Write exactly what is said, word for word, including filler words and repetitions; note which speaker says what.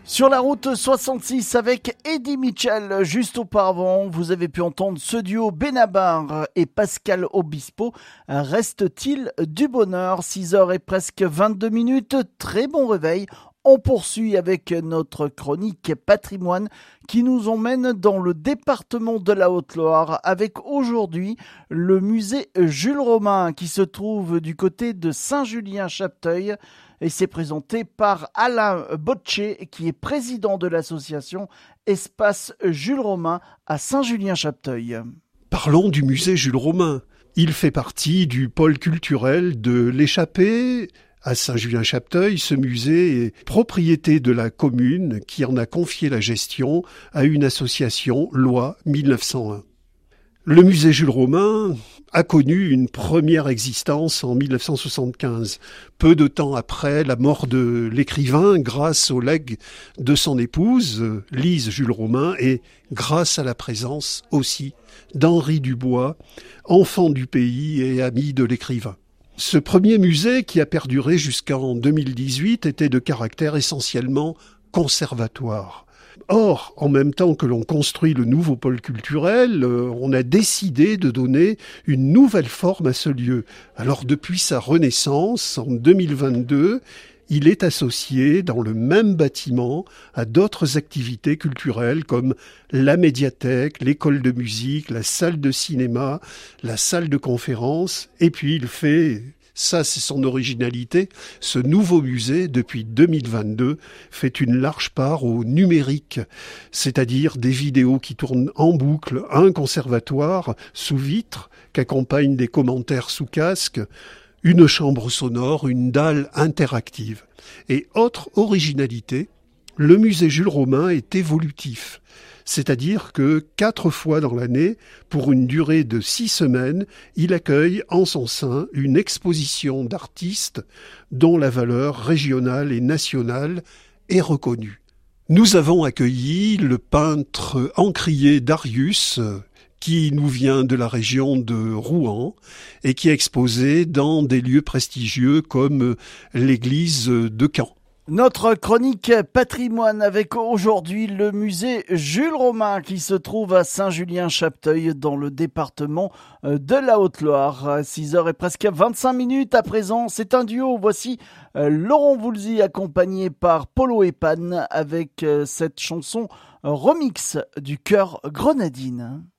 Speaker 1: Sur la route soixante-six avec Eddie Mitchell, juste auparavant, vous avez pu entendre ce duo Benabar et Pascal Obispo. Reste-t-il du bonheur? six heures et presque vingt-deux minutes, très bon réveil. On poursuit avec notre chronique patrimoine qui nous emmène dans le département de la Haute-Loire avec aujourd'hui le musée Jules Romain qui se trouve du côté de Saint-Julien-Chapteuil et c'est présenté par Alain Bocce qui est président de l'association Espace Jules Romain à Saint-Julien-Chapteuil.
Speaker 2: Parlons du musée Jules Romain. Il fait partie du pôle culturel de l'Échappée. À Saint-Julien-Chapteuil, ce musée est propriété de la commune qui en a confié la gestion à une association loi mille neuf cent un. Le musée Jules Romain a connu une première existence en mille neuf cent soixante-quinze, peu de temps après la mort de l'écrivain, grâce au legs de son épouse, Lise Jules Romain, et grâce à la présence aussi d'Henri Dubois, enfant du pays et ami de l'écrivain. Ce premier musée, qui a perduré jusqu'en deux mille dix-huit, était de caractère essentiellement conservatoire. Or, en même temps que l'on construit le nouveau pôle culturel, euh, on a décidé de donner une nouvelle forme à ce lieu. Alors, depuis sa renaissance, en deux mille vingt-deux, il est associé dans le même bâtiment à d'autres activités culturelles comme la médiathèque, l'école de musique, la salle de cinéma, la salle de conférence. Et puis il fait, ça c'est son originalité, ce nouveau musée depuis deux mille vingt-deux fait une large part au numérique, c'est-à-dire des vidéos qui tournent en boucle, un conservatoire sous vitre qu'accompagnent des commentaires sous casque, une chambre sonore, une dalle interactive. Et autre originalité, le musée Jules Romain est évolutif. C'est-à-dire que quatre fois dans l'année, pour une durée de six semaines, il accueille en son sein une exposition d'artistes dont la valeur régionale et nationale est reconnue. Nous avons accueilli le peintre encrier Darius, qui nous vient de la région de Rouen et qui est exposé dans des lieux prestigieux comme l'église de Caen.
Speaker 1: Notre chronique patrimoine avec aujourd'hui le musée Jules Romain qui se trouve à Saint-Julien-Chapteuil dans le département de la Haute-Loire. six heures et presque vingt-cinq minutes à présent, c'est un duo. Voici Laurent Voulzy accompagné par Polo et Pan avec cette chanson remix du chœur Grenadine.